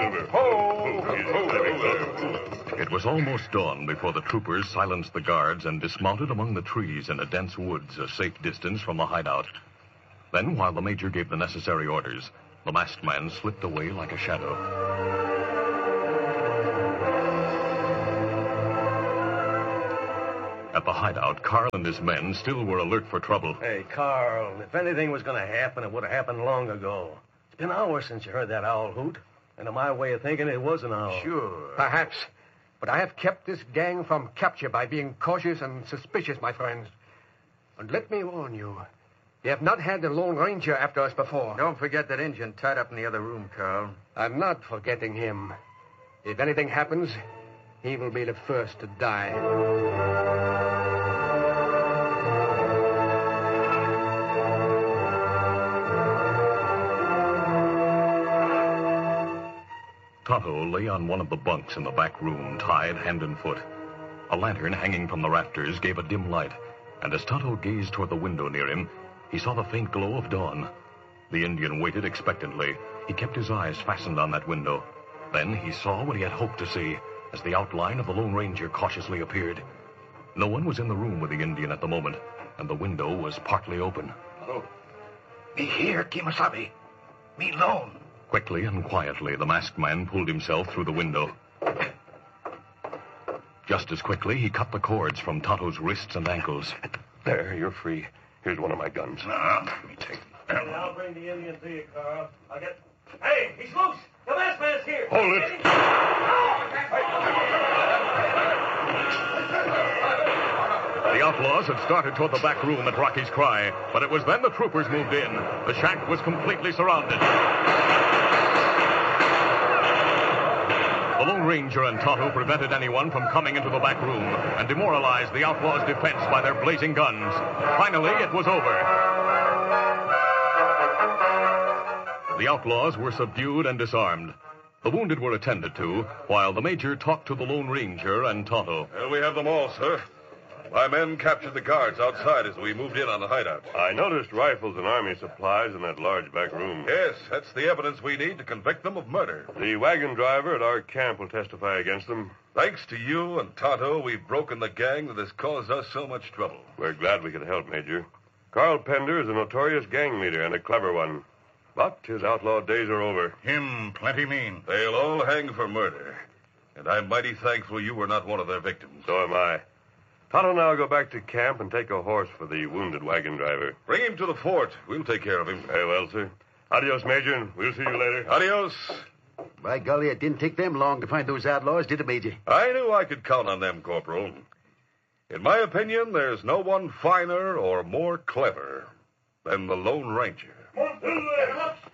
It was almost dawn before the troopers silenced the guards and dismounted among the trees in a dense woods a safe distance from the hideout. Then, while the major gave the necessary orders, the masked man slipped away like a shadow. At the hideout, Carl and his men still were alert for trouble. Hey, Carl, if anything was going to happen, it would have happened long ago. It's been hours since you heard that owl hoot. And to my way of thinking, it was an owl. Sure. Perhaps. But I have kept this gang from capture by being cautious and suspicious, my friends. And let me warn you, they have not had the Lone Ranger after us before. Don't forget that Injun tied up in the other room, Carl. I'm not forgetting him. If anything happens, he will be the first to die. Tonto lay on one of the bunks in the back room, tied hand and foot. A lantern hanging from the rafters gave a dim light, and as Tonto gazed toward the window near him, he saw the faint glow of dawn. The Indian waited expectantly. He kept his eyes fastened on that window. Then he saw what he had hoped to see, as the outline of the Lone Ranger cautiously appeared. No one was in the room with the Indian at the moment, and the window was partly open. Hello. Me here, Kemosabe. Me alone. Quickly and quietly, the masked man pulled himself through the window. Just as quickly, he cut the cords from Tonto's wrists and ankles. There, you're free. Here's one of my guns. Let me take Hey, I'll bring the Indian to you, Carl. I'll get... Hey, he's loose! The masked man's here! Hold it! The outlaws had started toward the back room at Rocky's cry, but it was then the troopers moved in. The shack was completely surrounded. The Lone Ranger and Tonto prevented anyone from coming into the back room and demoralized the outlaws' defense by their blazing guns. Finally, it was over. The outlaws were subdued and disarmed. The wounded were attended to, while the major talked to the Lone Ranger and Tonto. Well, we have them all, sir. My men captured the guards outside as we moved in on the hideout. I noticed rifles and army supplies in that large back room. Yes, that's the evidence we need to convict them of murder. The wagon driver at our camp will testify against them. Thanks to you and Tonto, we've broken the gang that has caused us so much trouble. We're glad we could help, Major. Carl Pender is a notorious gang leader and a clever one. But his outlaw days are over. Him plenty mean. They'll all hang for murder. And I'm mighty thankful you were not one of their victims. So am I. Tonto and I will go back to camp and take a horse for the wounded wagon driver. Bring him to the fort. We'll take care of him. Very well, sir. Adios, Major, and we'll see you later. Adios. By golly, it didn't take them long to find those outlaws, did it, Major? I knew I could count on them, Corporal. In my opinion, there's no one finer or more clever than the Lone Ranger. Come on,